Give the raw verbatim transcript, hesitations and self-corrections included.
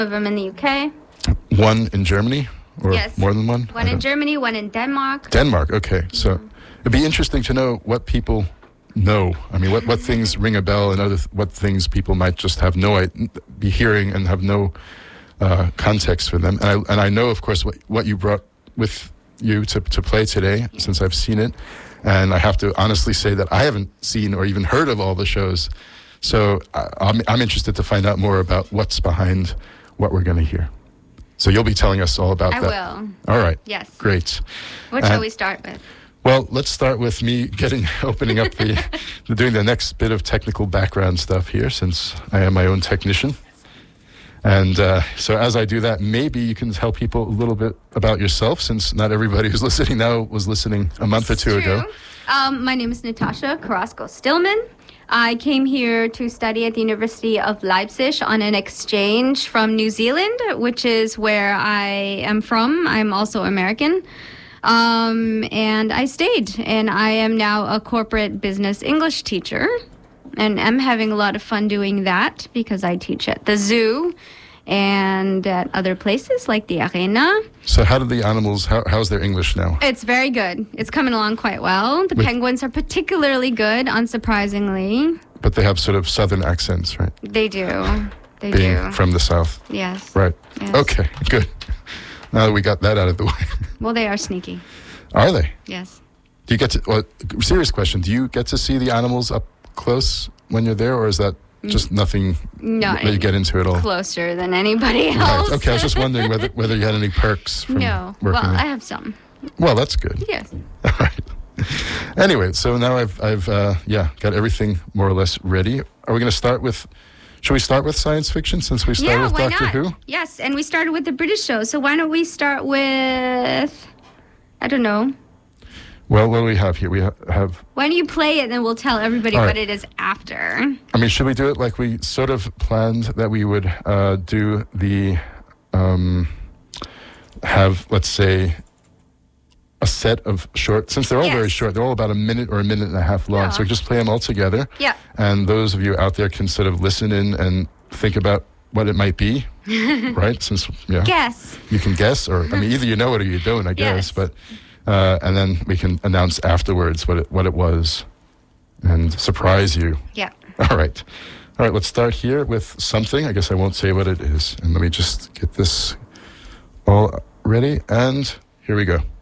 of them in the U K. One in Germany? Or yes. more than one? One in Germany, one in Denmark. Denmark, okay. So mm-hmm. it'd be interesting to know what people know. I mean, what, what things ring a bell and other th- what things people might just have no idea, be hearing and have no uh, context for them. And I, and I know, of course, what, what you brought with you to, to play today, yes. since I've seen it. And I have to honestly say that I haven't seen or even heard of all the shows. So I, I'm, I'm interested to find out more about what's behind what we're going to hear. So you'll be telling us all about I that. I will. All right. Yes. Great. What shall we start with? Well, let's start with me getting, opening up the, doing the next bit of technical background stuff here, since I am my own technician. And uh, so as I do that, maybe you can tell people a little bit about yourself, since not everybody who's listening now was listening a month it's or two true. ago. Um, my name is Natasha Carrasco-Stillman. I came here to study at the University of Leipzig on an exchange from New Zealand, which is where I am from. I'm also American. Um, and I stayed, and I am now a corporate business English teacher. And I'm having a lot of fun doing that because I teach at the zoo and at other places like the Arena. So how do the animals, how, how's their English now? It's very good. It's coming along quite well. The With, penguins are particularly good, unsurprisingly. But they have sort of southern accents, right? They do. They Being do. from the south. Yes. Right. Yes. Okay, good. Now that we got that out of the way. Well, they are sneaky. Are they? Yes. Do you get to, well, serious question, do you get to see the animals up close when you're there, or is that just nothing No, that you get into at all? Closer than anybody else. Right. Okay, I was just wondering whether whether you had any perks from No. working Well, there. I have some. Well, that's good. Yes. All right. Anyway, so now I've I've uh, yeah got everything more or less ready. Are we going to start with? Should we start with science fiction since we started Yeah, with why Doctor not? Who? Yes, and we started with the British show. So why don't we start with? I don't know. Well, what do we have here? We ha- have. Why don't you play it, and then we'll tell everybody All what right. it is after. I mean, should we do it like we sort of planned that we would uh, do the, um, have, let's say, a set of short, since they're all Yes. very short, they're all about a minute or a minute and a half long. Yeah. So we just play them all together. Yeah. And those of you out there can sort of listen in and think about what it might be, right? Since, yeah. Guess. You can guess, or, I mean, either you know it or you don't, I guess. Yes. But, uh, and then we can announce afterwards what it, what it was and surprise you. Yeah. All right. All right, let's start here with something. I guess I won't say what it is. And let me just get this all ready. And here we go.